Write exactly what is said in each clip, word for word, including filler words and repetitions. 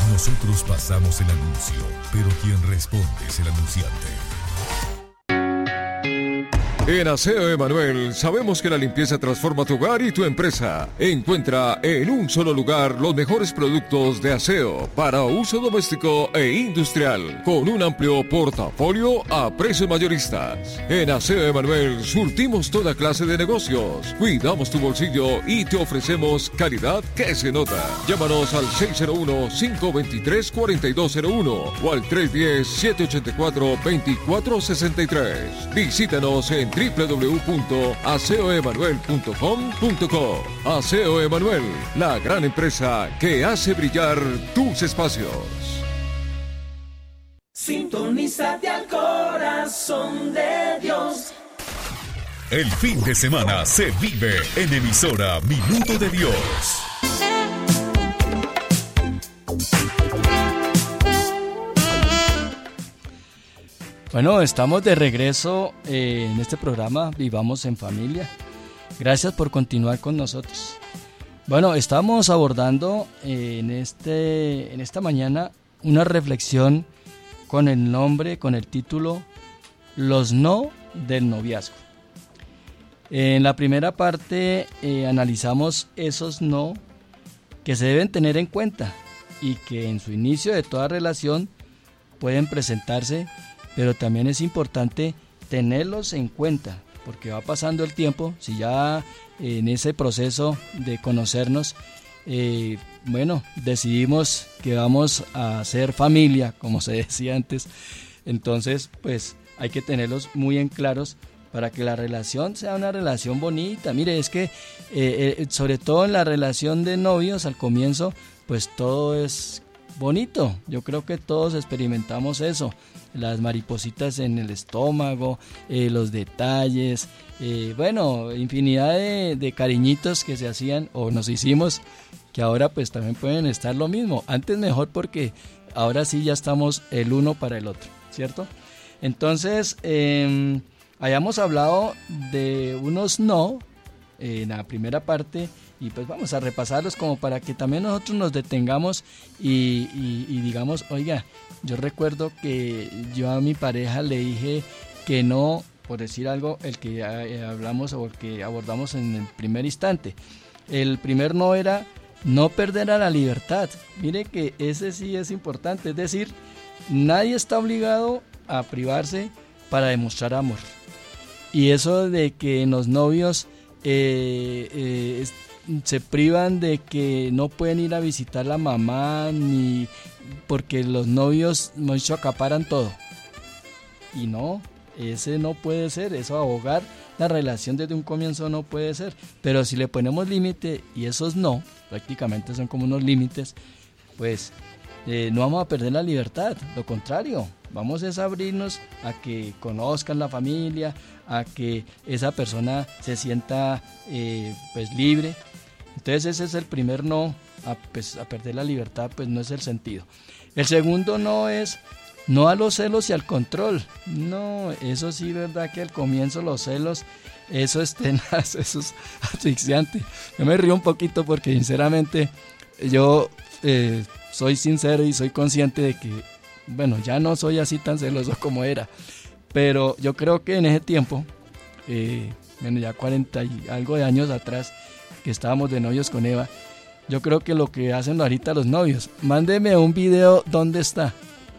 Nosotros pasamos el anuncio, pero quien responde es el anunciante. En Aseo Emanuel sabemos que la limpieza transforma tu hogar y tu empresa. Encuentra en un solo lugar los mejores productos de aseo para uso doméstico e industrial, con un amplio portafolio a precios mayoristas. En Aseo Emanuel surtimos toda clase de negocios, cuidamos tu bolsillo y te ofrecemos calidad que se nota. Llámanos al seis cero uno, cinco dos tres, cuatro dos cero uno o al tres uno cero, siete ocho cuatro, dos cuatro seis tres. Visítanos en w w w punto aseo emanuel punto com punto co. Aseo Emanuel, la gran empresa que hace brillar tus espacios. Sintonízate al corazón de Dios. El fin de semana se vive en emisora Minuto de Dios. Bueno, estamos de regreso eh, en este programa Vivamos en Familia. Gracias por continuar con nosotros. Bueno, estamos abordando eh, en, este, en esta mañana una reflexión con el nombre, con el título Los no del noviazgo. En la primera parte eh, analizamos esos no que se deben tener en cuenta y que en su inicio de toda relación pueden presentarse, pero también es importante tenerlos en cuenta, porque va pasando el tiempo. Si ya en ese proceso de conocernos, eh, bueno, decidimos que vamos a ser familia, como se decía antes, entonces pues hay que tenerlos muy en claros para que la relación sea una relación bonita. Mire, es que eh, eh, sobre todo en la relación de novios al comienzo, pues todo es bonito. Yo creo que todos experimentamos eso, las maripositas en el estómago, eh, los detalles, eh, bueno, infinidad de, de cariñitos que se hacían o nos hicimos, que ahora pues también pueden estar lo mismo. Antes mejor, porque ahora sí ya estamos el uno para el otro, ¿cierto? Entonces, eh, hayamos hablado de unos no eh, en la primera parte, y pues vamos a repasarlos como para que también nosotros nos detengamos y, y, y digamos, oiga, yo recuerdo que yo a mi pareja le dije que no, por decir algo, el que ya hablamos o el que abordamos en el primer instante. El primer no era no perder a la libertad. Mire que ese sí es importante, es decir, nadie está obligado a privarse para demostrar amor. Y eso de que en los novios eh, eh, se privan de que no pueden ir a visitar a la mamá, ni porque los novios mucho acaparan todo. Y no, ese no puede ser, eso ahogar la relación desde un comienzo no puede ser. Pero si le ponemos límite, y esos no, prácticamente son como unos límites, pues eh, no vamos a perder la libertad, lo contrario, vamos a abrirnos a que conozcan la familia, a que esa persona se sienta eh, pues libre. Entonces ese es el primer no, a, pues, a perder la libertad, pues no es el sentido. El segundo no es no a los celos y al control. No, eso sí, verdad que al comienzo los celos, eso es tenaz, eso es asfixiante. Yo me río un poquito porque sinceramente yo eh, soy sincero y soy consciente de que, bueno, ya no soy así tan celoso como era. Pero yo creo que en ese tiempo, eh, bueno, ya cuarenta y algo de años atrás, que estábamos de novios con Eva, yo creo que lo que hacen ahorita los novios, mándeme un video dónde está.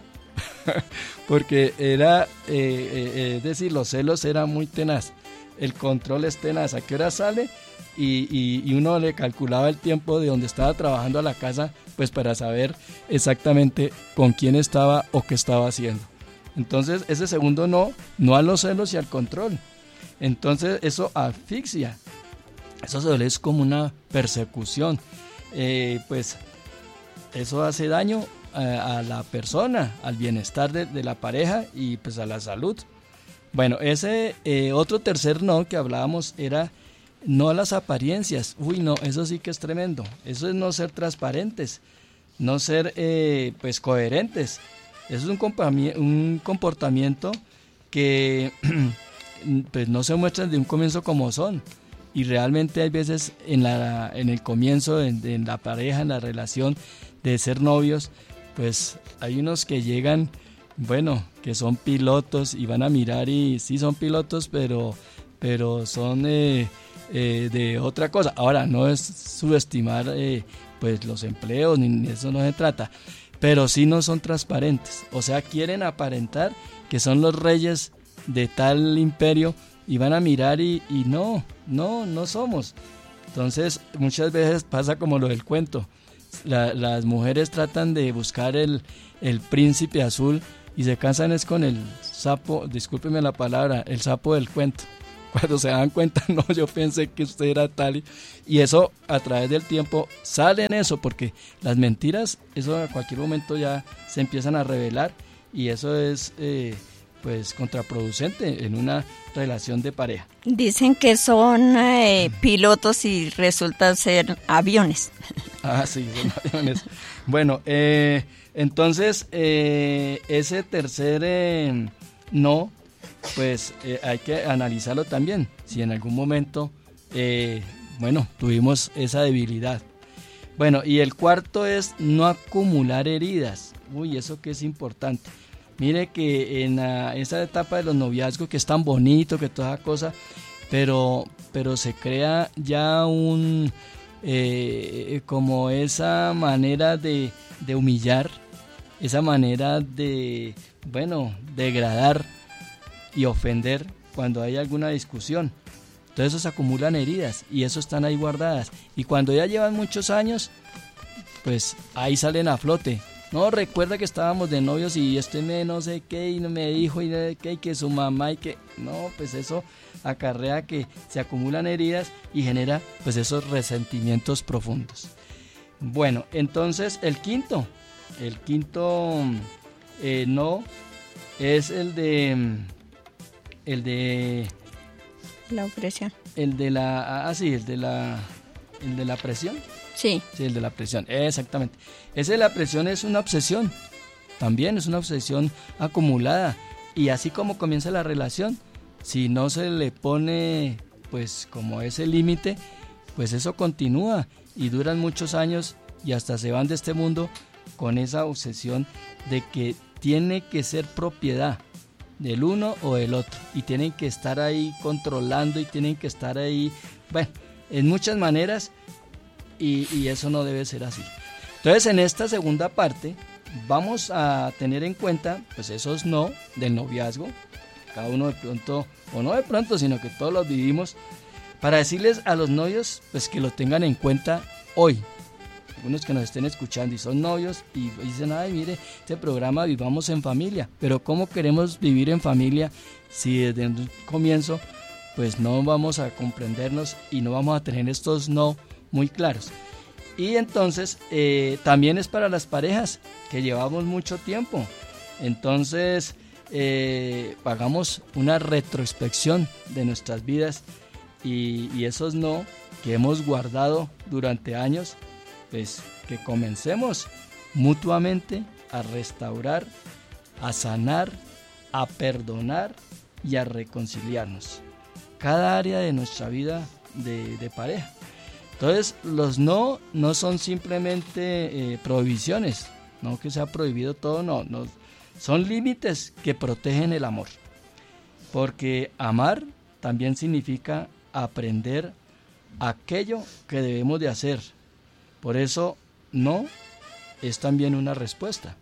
Porque era, eh, eh, es decir, los celos eran muy tenaz, el control es tenaz, a qué hora sale, y, y, y uno le calculaba el tiempo de donde estaba trabajando a la casa, pues para saber exactamente con quién estaba o qué estaba haciendo. Entonces ese segundo no, no a los celos y al control. Entonces eso asfixia, eso se ve es como una persecución, eh, pues eso hace daño a, a la persona, al bienestar de, de la pareja y pues a la salud. Bueno, ese eh, otro tercer no que hablábamos era no a las apariencias. Uy, no, eso sí que es tremendo. Eso es no ser transparentes, no ser eh, pues coherentes. Eso es un, compa- un comportamiento que pues no se muestran de un comienzo como son. Y realmente hay veces en, la, en el comienzo, en, en la pareja, en la relación de ser novios, pues hay unos que llegan, bueno, que son pilotos y van a mirar y sí son pilotos, pero, pero son eh, eh, de otra cosa. Ahora, no es subestimar eh, pues los empleos, ni eso no se trata, pero sí no son transparentes. O sea, quieren aparentar que son los reyes de tal imperio y van a mirar y, y no, no, no somos. Entonces, muchas veces pasa como lo del cuento. La, las mujeres tratan de buscar el, el príncipe azul y se casan es con el sapo, discúlpeme la palabra, el sapo del cuento. Cuando se dan cuenta, no, yo pensé que usted era tal. Y, y eso a través del tiempo sale en eso, porque las mentiras, eso a cualquier momento ya se empiezan a revelar y eso es eh, pues contraproducente en una relación de pareja. Dicen que son eh, pilotos y resultan ser aviones. Ah, sí, son aviones. Bueno, eh, entonces eh, ese tercer eh, no, pues eh, hay que analizarlo también. Si en algún momento, eh, bueno, tuvimos esa debilidad. Bueno, y el cuarto es no acumular heridas. Uy, eso que es importante. Mire que en la, esa etapa de los noviazgos, que es tan bonito, que toda cosa, pero, pero se crea ya un, eh, como esa manera de, de humillar, esa manera de, bueno, degradar y ofender cuando hay alguna discusión. Entonces eso se acumulan heridas y eso están ahí guardadas. Y cuando ya llevan muchos años, pues ahí salen a flote. No, recuerda que estábamos de novios y este me no sé qué y no me dijo y, de qué, y que su mamá y que... No, pues eso acarrea que se acumulan heridas y genera pues esos resentimientos profundos. Bueno, entonces el quinto, el quinto eh, no es el de... El de... La opresión. El de la... Ah, sí, el de la... El de la presión. Sí. Sí, el de la presión, exactamente. Ese de la presión es una obsesión, también es una obsesión acumulada. Y así como comienza la relación, si no se le pone pues como ese límite, pues eso continúa y duran muchos años y hasta se van de este mundo con esa obsesión de que tiene que ser propiedad del uno o del otro y tienen que estar ahí controlando y tienen que estar ahí, bueno, en muchas maneras. Y, y eso no debe ser así. Entonces, en esta segunda parte vamos a tener en cuenta pues esos no del noviazgo, cada uno de pronto, o no de pronto, sino que todos los vivimos, para decirles a los novios pues que lo tengan en cuenta hoy. Algunos que nos estén escuchando y son novios y dicen, ay, mire, este programa Vivamos en Familia, pero ¿cómo queremos vivir en familia si desde el comienzo pues no vamos a comprendernos y no vamos a tener estos no muy claros? Y entonces eh, también es para las parejas que llevamos mucho tiempo. Entonces eh, hagamos una retrospección de nuestras vidas y, y esos no que hemos guardado durante años, pues que comencemos mutuamente a restaurar, a sanar, a perdonar y a reconciliarnos. Cada área de nuestra vida de, de pareja. Entonces, los no no son simplemente eh, prohibiciones, no que sea prohibido todo, no, no, son límites que protegen el amor. Porque amar también significa aprender aquello que debemos de hacer. Por eso, no es también una respuesta.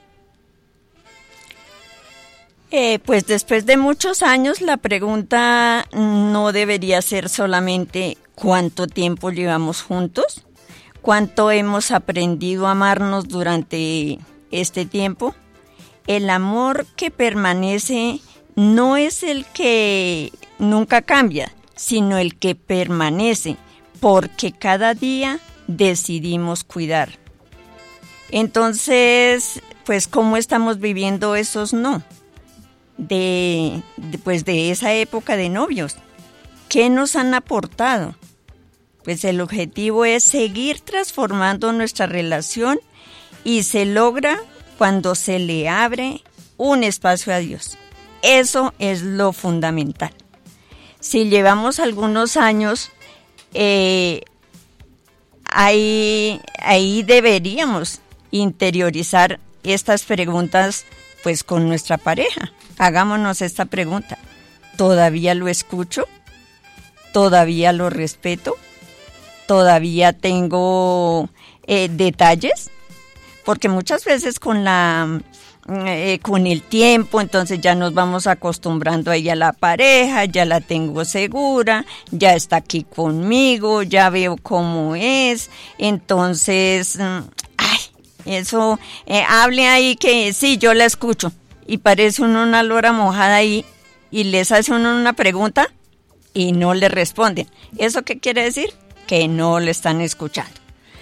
Eh, pues después de muchos años, la pregunta no debería ser solamente ¿cuánto tiempo llevamos juntos? ¿Cuánto hemos aprendido a amarnos durante este tiempo? El amor que permanece no es el que nunca cambia, sino el que permanece, porque cada día decidimos cuidar. Entonces, pues, ¿cómo estamos viviendo esos no? De, de, pues de esa época de novios. ¿Qué nos han aportado? Pues el objetivo es seguir transformando nuestra relación y se logra cuando se le abre un espacio a Dios. Eso es lo fundamental. Si llevamos algunos años, eh, ahí, ahí deberíamos interiorizar estas preguntas pues con nuestra pareja. Hagámonos esta pregunta: ¿todavía lo escucho? ¿Todavía lo respeto? ¿Todavía tengo eh, detalles? Porque muchas veces con la eh, con el tiempo, entonces ya nos vamos acostumbrando a ella, a la pareja, ya la tengo segura, ya está aquí conmigo, ya veo cómo es, entonces, ay, eso, eh, hable ahí que sí, yo la escucho, y parece uno una lora mojada ahí, y les hace uno una pregunta, y no le responden. ¿Eso qué quiere decir? Que no le están escuchando.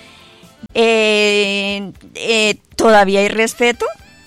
Eh, eh, ¿Todavía hay respeto?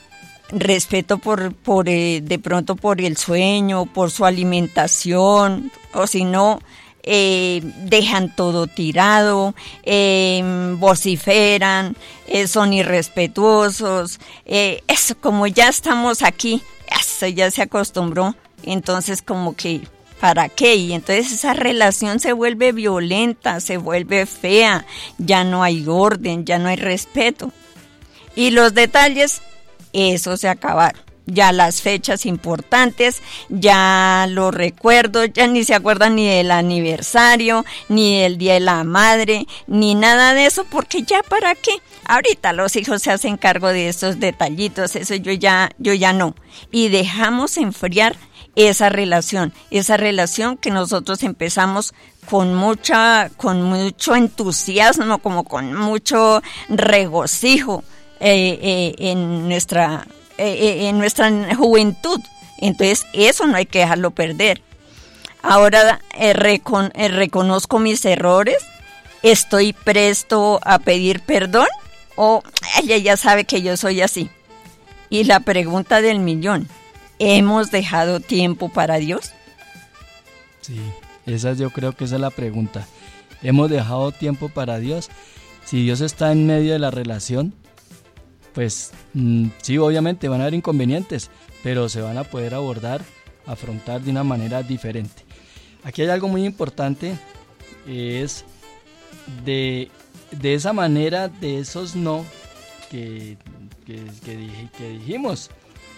Respeto por, por eh, de pronto por el sueño, por su alimentación, o si no, eh, dejan todo tirado, eh, vociferan, eh, son irrespetuosos, eh, eso, como ya estamos aquí, eso ya se acostumbró, entonces como que ¿para qué? Y entonces esa relación se vuelve violenta, se vuelve fea, ya no hay orden, ya no hay respeto. Y los detalles, eso se acabaron. Ya las fechas importantes, ya los recuerdos, ya ni se acuerdan ni del aniversario, ni del Día de la Madre, ni nada de eso, porque ya ¿para qué? Ahorita los hijos se hacen cargo de estos detallitos, eso yo ya, yo ya no. Y dejamos enfriar esa relación, esa relación que nosotros empezamos con mucha, con mucho entusiasmo, como con mucho regocijo eh, eh, en nuestra, eh, en nuestra juventud. Entonces eso no hay que dejarlo perder. Ahora eh, recon, eh, reconozco mis errores, estoy presto a pedir perdón, o ella ya sabe que yo soy así. Y la pregunta del millón: ¿hemos dejado tiempo para Dios? Sí, esa yo creo que esa es la pregunta. ¿Hemos dejado tiempo para Dios? Si Dios está en medio de la relación, pues mmm, sí, obviamente van a haber inconvenientes, pero se van a poder abordar, afrontar de una manera diferente. Aquí hay algo muy importante, es de, de esa manera, de esos no que, que, que, dij, que dijimos.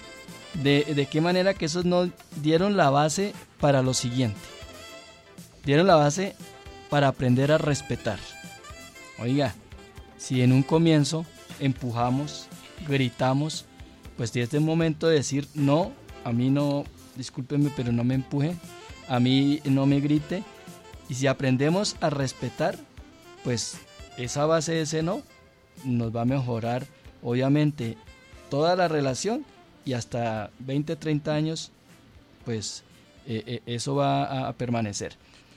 De, de qué manera que esos no dieron la base para lo siguiente. Dieron la base para aprender a respetar. Oiga, si en un comienzo empujamos, gritamos, pues si este es el momento de decir no, a mí no, discúlpeme, pero no me empuje, a mí no me grite. Y si aprendemos a respetar, pues esa base de ese no nos va a mejorar, obviamente, toda la relación. Y hasta veinte, treinta años, pues eh, eh, eso va a, a permanecer.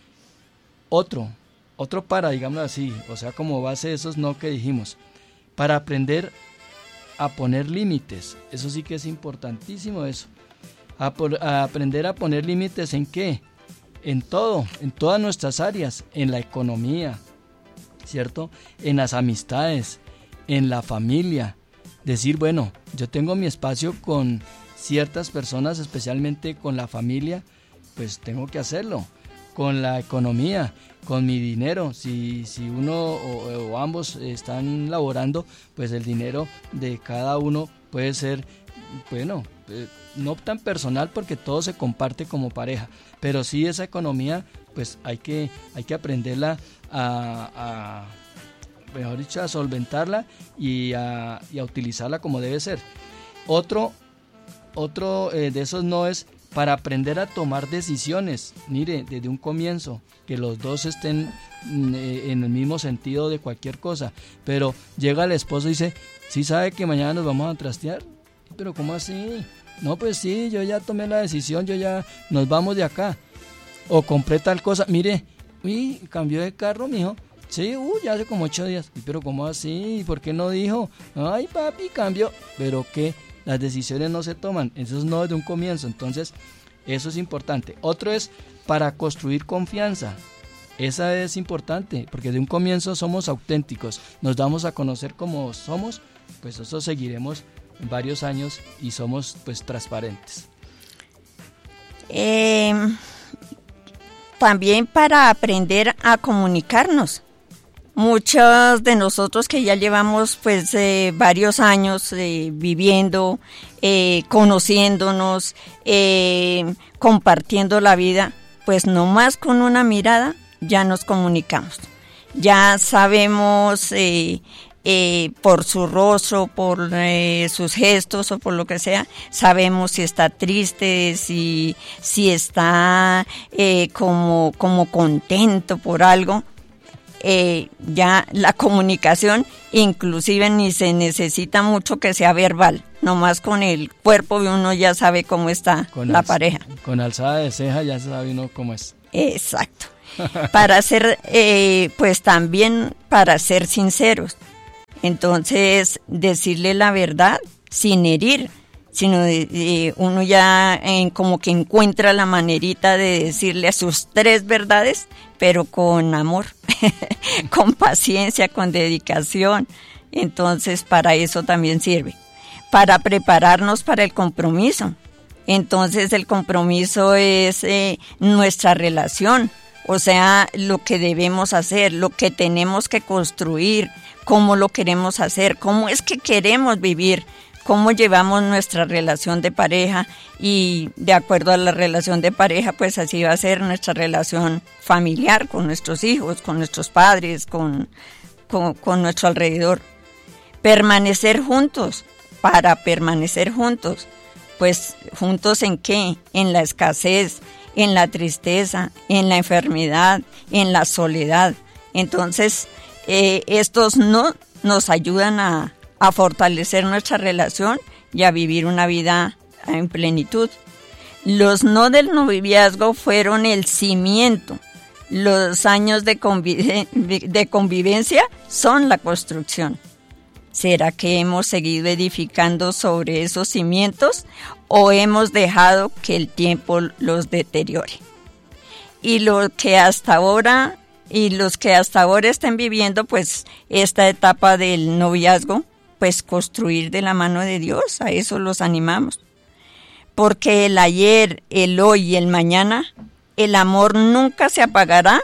Otro, otro para, digámoslo así, o sea, como base de esos no que dijimos, para aprender a poner límites. Eso sí que es importantísimo eso. A, por, a aprender a poner límites ¿en qué? En todo, en todas nuestras áreas, en la economía, ¿cierto? En las amistades, en la familia. Decir, bueno, yo tengo mi espacio con ciertas personas, especialmente con la familia, pues tengo que hacerlo. Con la economía, con mi dinero, si, si uno o, o ambos están laborando, pues el dinero de cada uno puede ser, bueno, eh, no tan personal porque todo se comparte como pareja, pero sí esa economía, pues hay que, hay que aprenderla a... a mejor dicho, a solventarla y a, y a utilizarla como debe ser. Otro, otro eh, de esos no es para aprender a tomar decisiones. Mire, desde un comienzo, que los dos estén eh, en el mismo sentido de cualquier cosa. Pero llega el esposo y dice, ¿sí sabe que mañana nos vamos a trastear? ¿Pero cómo así? No, pues sí, yo ya tomé la decisión, yo ya nos vamos de acá. O compré tal cosa, mire, uy, cambió de carro, mijo. Sí, uh, ya hace como ocho días. ¿Pero cómo así? ¿Por qué no dijo? Ay, papi, cambió. ¿Pero qué? Las decisiones no se toman. Eso no es de un comienzo. Entonces, eso es importante. Otro es para construir confianza. Esa es importante, porque de un comienzo somos auténticos. Nos damos a conocer como somos, pues eso seguiremos varios años y somos pues transparentes. Eh, también para aprender a comunicarnos. muchos de nosotros que ya llevamos pues eh, varios años eh, viviendo, eh, conociéndonos, eh, compartiendo la vida, pues nomás con una mirada ya nos comunicamos. Ya sabemos eh, eh, por su rostro, por eh, sus gestos o por lo que sea, sabemos si está triste, si, si está eh, como, como contento por algo. Eh, ya la comunicación inclusive ni se necesita mucho que sea verbal, nomás con el cuerpo uno ya sabe cómo está con la alz- pareja. Con alzada de ceja ya sabe uno cómo es. Exacto. Para ser, eh, pues también para ser sinceros. Entonces, decirle la verdad sin herir, sino de, de uno ya eh, como que encuentra la manerita de decirle sus tres verdades, pero con amor, con paciencia, con dedicación. Entonces, para eso también sirve. Para prepararnos para el compromiso. Entonces, el compromiso es eh, nuestra relación. O sea, lo que debemos hacer, lo que tenemos que construir, cómo lo queremos hacer, cómo es que queremos vivir, cómo llevamos nuestra relación de pareja y de acuerdo a la relación de pareja, pues así va a ser nuestra relación familiar con nuestros hijos, con nuestros padres, con, con, con nuestro alrededor. Permanecer juntos, para permanecer juntos, pues juntos ¿en qué? En la escasez, en la tristeza, en la enfermedad, en la soledad. Entonces, eh, estos no nos ayudan a, a fortalecer nuestra relación y a vivir una vida en plenitud. Los no del noviazgo fueron el cimiento. Los años de, convive- de convivencia son la construcción. ¿Será que hemos seguido edificando sobre esos cimientos o hemos dejado que el tiempo los deteriore? Y los que hasta ahora y los que hasta ahora estén viviendo pues esta etapa del noviazgo, pues construir de la mano de Dios, a eso los animamos. Porque el ayer, el hoy y el mañana, el amor nunca se apagará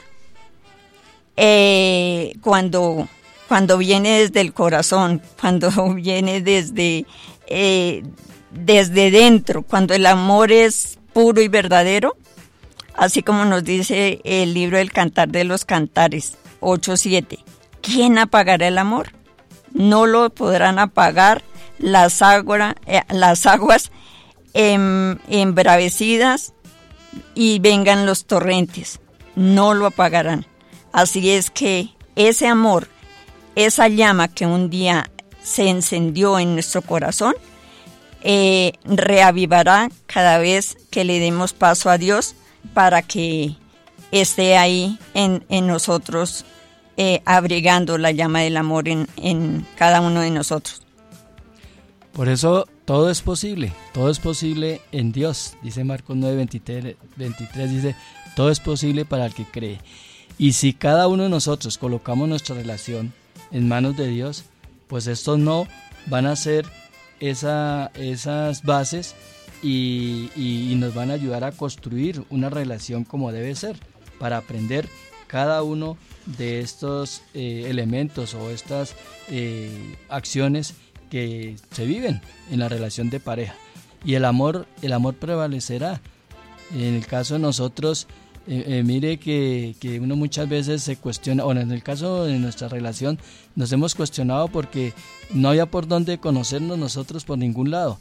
eh, cuando Cuando viene desde el corazón, cuando viene desde, eh, desde dentro, cuando el amor es puro y verdadero, así como nos dice el libro del Cantar de los Cantares ocho siete. ¿Quién apagará el amor? No lo podrán apagar las, agua, eh, las aguas em, embravecidas y vengan los torrentes. No lo apagarán. Así es que ese amor, esa llama que un día se encendió en nuestro corazón, eh, reavivará cada vez que le demos paso a Dios para que esté ahí en, en nosotros, eh, abrigando la llama del amor en, en cada uno de nosotros. Por eso todo es posible, todo es posible en Dios. Dice Marcos nueve veintitrés, dice, todo es posible para el que cree. Y si cada uno de nosotros colocamos nuestra relación en manos de Dios, pues estos no van a ser esa, esas bases y, y, y nos van a ayudar a construir una relación como debe ser, para aprender cada uno de estos eh, elementos o estas eh, acciones que se viven en la relación de pareja. Y el amor, el amor prevalecerá. En el caso de nosotros, Eh, eh, mire que, que uno muchas veces se cuestiona, bueno, en el caso de nuestra relación nos hemos cuestionado porque no había por dónde conocernos nosotros por ningún lado,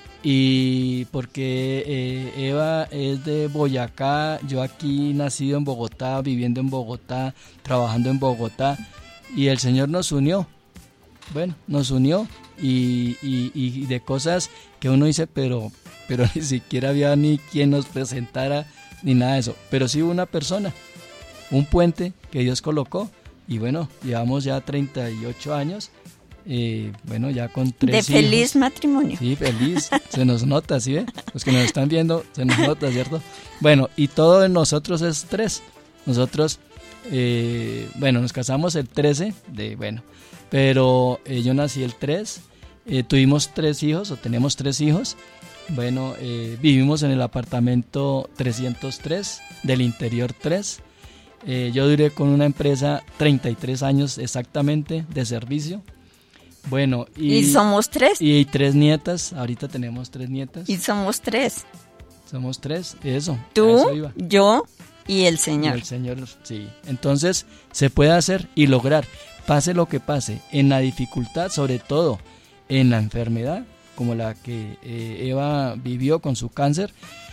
y porque eh, Eva es de Boyacá, yo aquí nacido en Bogotá, viviendo en Bogotá, trabajando en Bogotá, y el Señor nos unió, bueno, nos unió y, y, y de cosas que uno dice, pero, pero ni siquiera había ni quien nos presentara ni nada de eso, pero sí una persona, un puente que Dios colocó, y bueno, llevamos ya treinta y ocho años, eh, bueno, ya con tres de hijos. Feliz matrimonio. Sí, feliz, se nos nota, ¿sí ve? Los que nos están viendo, se nos nota, ¿cierto? Bueno, y todo de nosotros es tres, nosotros, eh, bueno, nos casamos el trece, de, bueno, pero eh, yo nací el tres, eh, tuvimos tres hijos, o tenemos tres hijos. Bueno, eh, vivimos en el apartamento trescientos tres, del interior tres. Eh, yo duré con una empresa treinta y tres años exactamente de servicio. Bueno, y, ¿Y somos tres? Y tres nietas, ahorita tenemos tres nietas. Y somos tres. Somos tres, eso. Tú, eso iba. yo y el Señor. Y el Señor, sí. Entonces, se puede hacer y lograr, pase lo que pase, en la dificultad, sobre todo en la enfermedad, como la que eh, Eva vivió con su cáncer,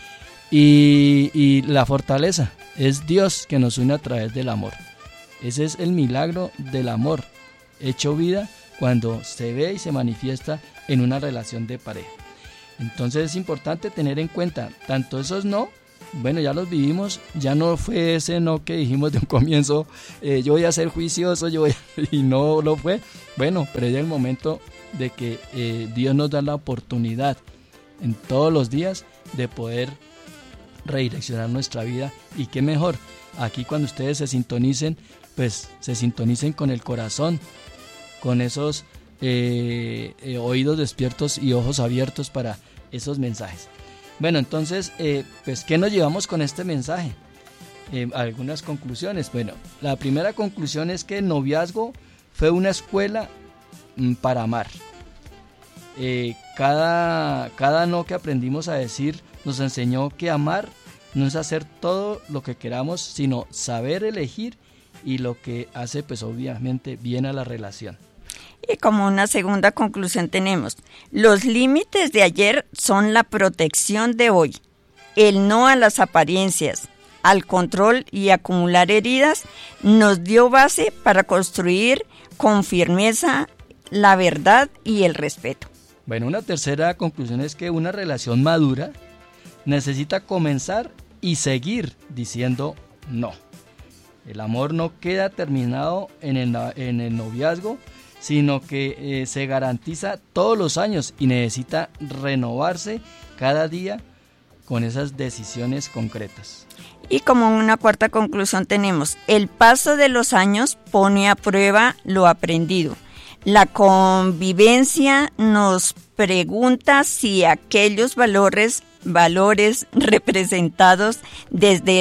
y, y la fortaleza, es Dios que nos une a través del amor. Ese es el milagro del amor, hecho vida cuando se ve y se manifiesta en una relación de pareja. Entonces es importante tener en cuenta tanto esos no, bueno, ya los vivimos, ya no fue ese no que dijimos de un comienzo, eh, yo voy a ser juicioso, yo voy a, y no lo fue. Bueno, pero es el momento de que eh, Dios nos da la oportunidad en todos los días de poder redireccionar nuestra vida. Y qué mejor, aquí cuando ustedes se sintonicen, pues se sintonicen con el corazón, con esos eh, eh, oídos despiertos y ojos abiertos para esos mensajes. Bueno, entonces, eh, pues, ¿qué nos llevamos con este mensaje? Eh, algunas conclusiones. Bueno, la primera conclusión es que el noviazgo fue una escuela mm, para amar. Eh, cada, cada no que aprendimos a decir nos enseñó que amar no es hacer todo lo que queramos, sino saber elegir, y lo que hace, pues, obviamente, bien a la relación. Y como una segunda conclusión tenemos, los límites de ayer son la protección de hoy. El no a las apariencias, al control y acumular heridas nos dio base para construir con firmeza la verdad y el respeto. Bueno, una tercera conclusión es que una relación madura necesita comenzar y seguir diciendo no. El amor no queda terminado en el, en el noviazgo, sino que eh, se garantiza todos los años y necesita renovarse cada día con esas decisiones concretas. Y como una cuarta conclusión tenemos, el paso de los años pone a prueba lo aprendido. La convivencia nos pregunta si aquellos valores, valores representados desde